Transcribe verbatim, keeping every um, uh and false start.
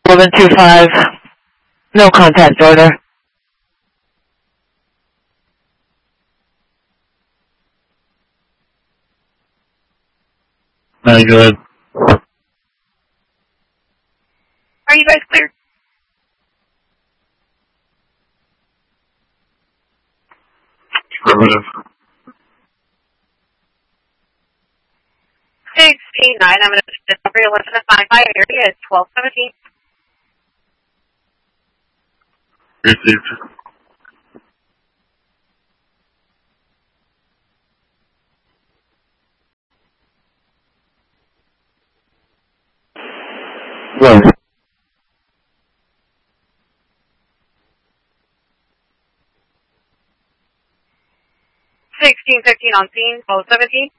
eleven two five, no contact order. Very good. Are you guys clear? Affirmative. sixteen nine, I'm going to discover your listen to five five area. It's twelve seventeen. Received. Right. sixteen fifteen on scene, twelve seventeen.